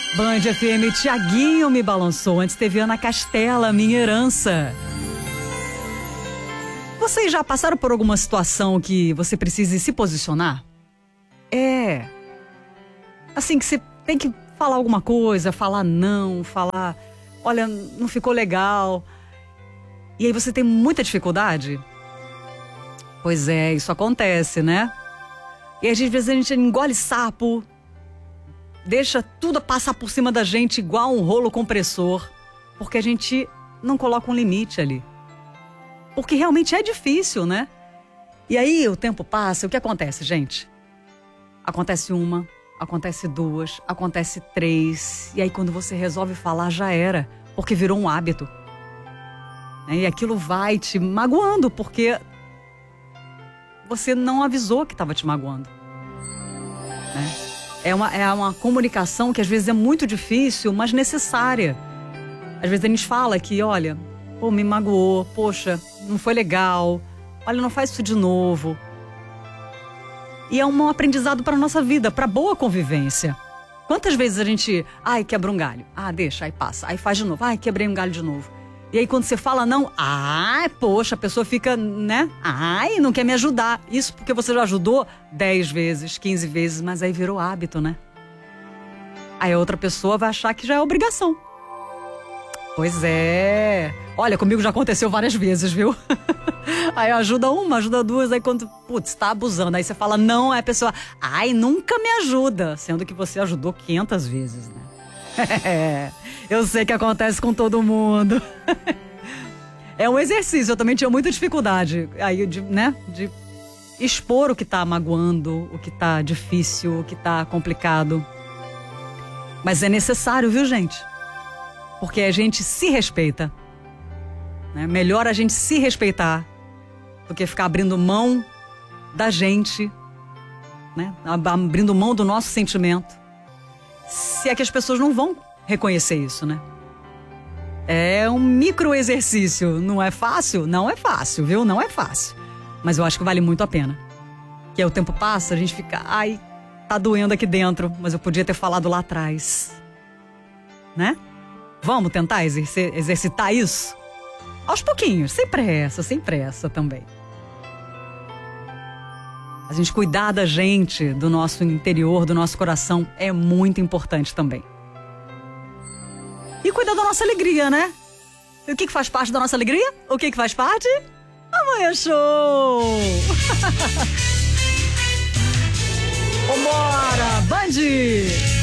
Band FM, Tiaguinho me balançou. Antes teve Ana Castela, Minha Herança. Vocês já passaram por alguma situação que você precise se posicionar? Assim, que você tem que falar alguma coisa, falar não, falar, olha, não ficou legal. E aí você tem muita dificuldade? Pois é, isso acontece, né? E às vezes a gente engole sapo, deixa tudo passar por cima da gente igual um rolo compressor, porque a gente não coloca um limite ali. Porque realmente é difícil, né? E aí o tempo passa, o que acontece, gente? Acontece uma, acontece duas, acontece três, e aí quando você resolve falar já era, porque virou um hábito. E aquilo vai te magoando, porque você não avisou que estava te magoando. Né? É uma comunicação que às vezes é muito difícil, mas necessária. Às vezes a gente fala que, olha, pô, me magoou, poxa, não foi legal, olha, não faz isso de novo. E é um aprendizado para a nossa vida, para boa convivência. Quantas vezes a gente, quebra um galho, deixa, aí passa, aí faz de novo, quebrei um galho de novo. E aí quando você fala não, poxa, a pessoa fica, né, não quer me ajudar. Isso porque você já ajudou 10 vezes, 15 vezes, mas aí virou hábito, né? Aí a outra pessoa vai achar que já é obrigação. Pois é. Olha, comigo já aconteceu várias vezes, viu? Aí ajuda uma, ajuda duas, aí quando, tá abusando. Aí você fala não, aí a pessoa, nunca me ajuda. Sendo que você ajudou 500 vezes, né? Eu sei que acontece com todo mundo. É um exercício, eu também tinha muita dificuldade aí de expor o que tá magoando, o que tá difícil, o que tá complicado. Mas é necessário, viu, gente? Porque a gente se respeita. Né? Melhor a gente se respeitar do que ficar abrindo mão da gente, né? Abrindo mão do nosso sentimento. Se é que as pessoas não vão reconhecer isso, né? É um micro exercício. Não é fácil? Não é fácil, viu? Não é fácil. Mas eu acho que vale muito a pena. Que aí o tempo passa, a gente fica, tá doendo aqui dentro, mas eu podia ter falado lá atrás. Né? Vamos tentar exercitar isso? Aos pouquinhos, sem pressa também. A gente cuidar da gente, do nosso interior, do nosso coração, é muito importante também. E cuidar da nossa alegria, né? E o que faz parte da nossa alegria? O que faz parte? Amanhã show! Vambora, Band!